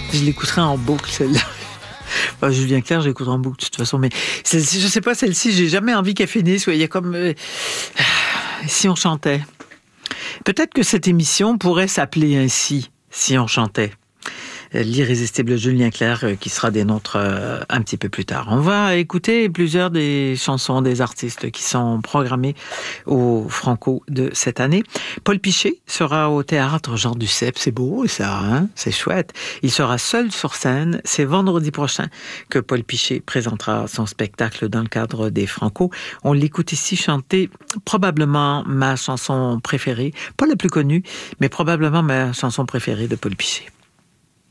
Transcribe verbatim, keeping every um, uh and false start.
Je l'écouterai en boucle, celle-là. Enfin, Julien Clerc, j'écouterai en boucle de toute façon, mais celle-ci, je sais pas, celle-ci, j'ai jamais envie qu'elle finisse. Il y a comme euh, si on chantait. Peut-être que cette émission pourrait s'appeler ainsi, si on chantait. L'irrésistible Julien Clerc qui sera des nôtres un petit peu plus tard. On va écouter plusieurs des chansons des artistes qui sont programmés au Franco de cette année. Paul Piché sera au théâtre Jean Duceppe, c'est beau ça, hein? C'est chouette. Il sera seul sur scène, c'est vendredi prochain que Paul Piché présentera son spectacle dans le cadre des Franco. On l'écoute ici chanter probablement ma chanson préférée, pas la plus connue, mais probablement ma chanson préférée de Paul Piché.